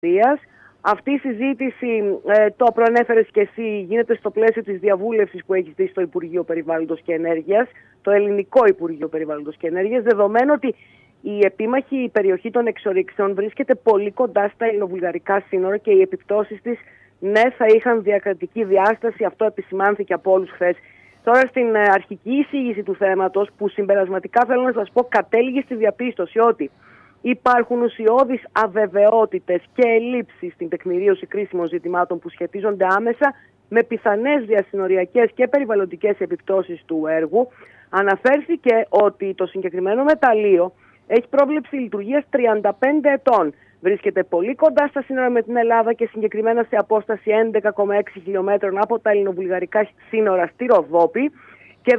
Αυτή η συζήτηση, το προανέφερες και εσύ, γίνεται στο πλαίσιο της διαβούλευσης που έχει στήσει το Υπουργείο Περιβάλλοντος και Ενέργειας, το Ελληνικό Υπουργείο Περιβάλλοντος και Ενέργειας, δεδομένου ότι η επίμαχη περιοχή των εξορίξεων βρίσκεται πολύ κοντά στα ελληνοβουλγαρικά σύνορα και οι επιπτώσεις της, ναι, θα είχαν διακρατική διάσταση. Αυτό επισημάνθηκε από όλους χθες. Τώρα, στην αρχική εισήγηση του θέματος, που συμπερασματικά θέλω να σας πω, κατέληγε στη διαπίστωση ότι υπάρχουν ουσιώδεις αβεβαιότητες και ελλείψεις στην τεκμηρίωση κρίσιμων ζητημάτων που σχετίζονται άμεσα με πιθανές διασυνοριακές και περιβαλλοντικές επιπτώσεις του έργου. Αναφέρθηκε ότι το συγκεκριμένο μεταλλείο έχει πρόβλεψη λειτουργίας 35 ετών. Βρίσκεται πολύ κοντά στα σύνορα με την Ελλάδα και συγκεκριμένα σε απόσταση 11,6 χιλιόμετρων από τα ελληνοβουλγαρικά σύνορα στη Ροδόπη και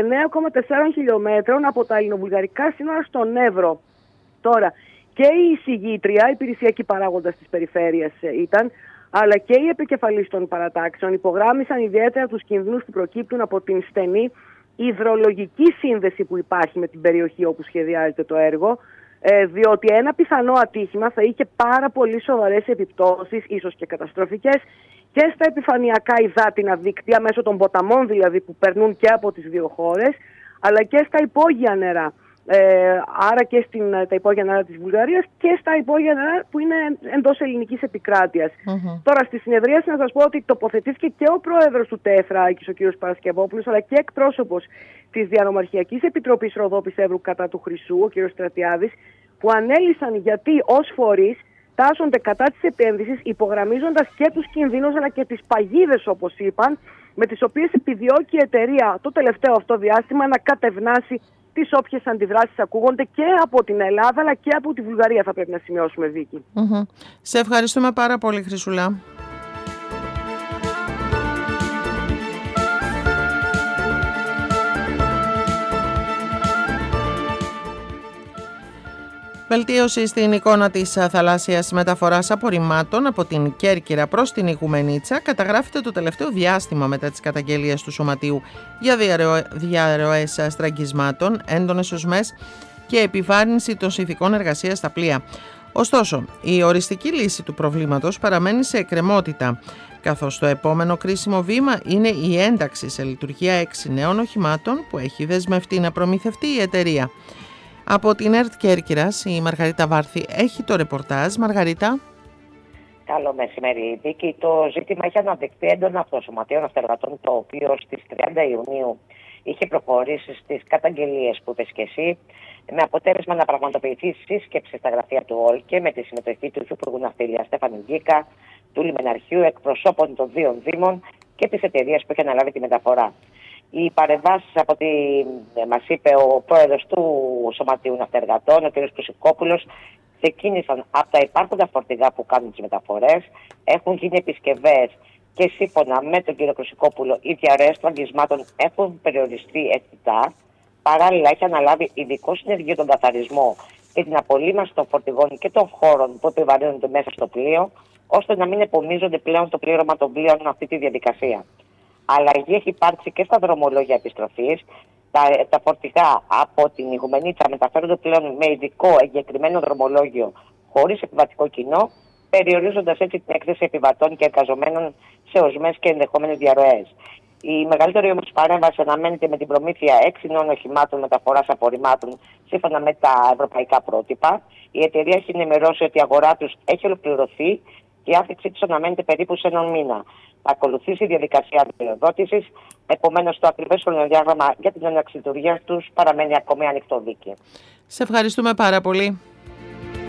19,4 χιλιόμετρων από τα ελληνοβουλγαρικά σύνορα στον Εύρο. Τώρα, και η εισηγήτρια, υπηρεσιακή παράγοντας της περιφέρειας ήταν, αλλά και οι επικεφαλής των παρατάξεων υπογράμμισαν ιδιαίτερα τους κινδύνους που προκύπτουν από την στενή υδρολογική σύνδεση που υπάρχει με την περιοχή όπου σχεδιάζεται το έργο, διότι ένα πιθανό ατύχημα θα είχε πάρα πολύ σοβαρές επιπτώσεις, ίσως και καταστροφικές, και στα επιφανειακά υδάτινα δίκτυα, μέσω των ποταμών δηλαδή που περνούν και από τις δύο χώρες, αλλά και στα υπόγεια νερά. Άρα και τα υπόγεια νερά της Βουλγαρίας και στα υπόγεια νερά που είναι εντός ελληνικής επικράτειας. Τώρα, στη συνεδρίαση να σας πω ότι τοποθετήθηκε και ο πρόεδρος του ΤΕΦΡΑΚΙΣ, ο κ. Παρασκευόπουλος, αλλά και εκπρόσωπος της Διανομαρχιακής Επιτροπής Ροδόπης Εύρου κατά του Χρυσού, ο κ. Στρατιάδης, που ανέλησαν γιατί ως φορείς τάσσονται κατά της επένδυσης, υπογραμμίζοντας και τους κινδύνους αλλά και τις παγίδες, όπως είπαν, με τις οποίες επιδιώκει η εταιρεία το τελευταίο αυτό διάστημα να κατευνάσει τις όποιες αντιδράσεις ακούγονται και από την Ελλάδα αλλά και από τη Βουλγαρία, θα πρέπει να σημειώσουμε, Βίκη. Σε ευχαριστούμε πάρα πολύ, Χρυσούλα. Βελτίωση στην εικόνα της θαλάσσιας μεταφοράς απορριμμάτων από την Κέρκυρα προς την Ιγουμενίτσα καταγράφεται το τελευταίο διάστημα μετά τις καταγγελίες του Σωματείου για διαρροές στραγγισμάτων, έντονες οσμές και επιβάρυνση των συνθηκών εργασίας στα πλοία. Ωστόσο, η οριστική λύση του προβλήματος παραμένει σε εκκρεμότητα, καθώς το επόμενο κρίσιμο βήμα είναι η ένταξη σε λειτουργία 6 νέων οχημάτων που έχει δεσμευτεί να προμηθευτεί η εταιρεία. Από την ΕΡΤ Κέρκυρας, η Μαργαρίτα Βάρθη έχει το ρεπορτάζ. Μαργαρίτα. Καλό μεσημέρι, Βίκη. Το ζήτημα έχει αναδειχθεί έντονα από το Σωματείο Ναυτεργατών, το οποίο στις 30 Ιουνίου είχε προχωρήσει στις καταγγελίες που είπες και εσύ, με αποτέλεσμα να πραγματοποιηθεί σύσκεψη στα γραφεία του ΟΛΚΕ με τη συμμετοχή του Υπουργού Ναυτιλίας Στέφανη Γκίκα, του Λιμεναρχείου, εκπροσώπων των δύο Δήμων και της εταιρείας που είχε αναλάβει τη μεταφορά. Οι παρεμβάσεις, από ό,τι μας είπε ο πρόεδρος του Σωματείου Ναυτεργατών, ο κ. Κουσικόπουλος, ξεκίνησαν από τα υπάρχοντα φορτηγά που κάνουν τις μεταφορές, έχουν γίνει επισκευές και σύμφωνα με τον κ. Κουσικόπουλο οι διαρροές στραγγισμάτων έχουν περιοριστεί αισθητά. Παράλληλα, έχει αναλάβει ειδικό συνεργείο τον καθαρισμό και την απολύμανση των φορτηγών και των χώρων που επιβαρύνονται μέσα στο πλοίο, ώστε να μην επομίζονται πλέον το πλήρωμα των πλοίων αυτή τη διαδικασία. Αλλαγή έχει υπάρξει και στα δρομολόγια επιστροφής. Τα φορτηγά από την Ιγουμενίτσα μεταφέρονται πλέον με ειδικό εγκεκριμένο δρομολόγιο χωρίς επιβατικό κοινό, περιορίζοντας έτσι την έκθεση επιβατών και εργαζομένων σε οσμές και ενδεχόμενες διαρροές. Η μεγαλύτερη όμως παρέμβαση αναμένεται με την προμήθεια 6 νέων οχημάτων μεταφοράς απορριμμάτων σύμφωνα με τα ευρωπαϊκά πρότυπα. Η εταιρεία έχει ενημερώσει ότι η αγορά τους έχει ολοκληρωθεί και η άφηξή τους αναμένεται περίπου σε έναν μήνα. Θα ακολουθήσει η διαδικασία αδειοδότησης, επομένως το ακριβές χρονοδιάγραμμα για την έναρξη λειτουργίας τους παραμένει ακόμη ανοιχτό, Βίκη. Σε ευχαριστούμε πάρα πολύ.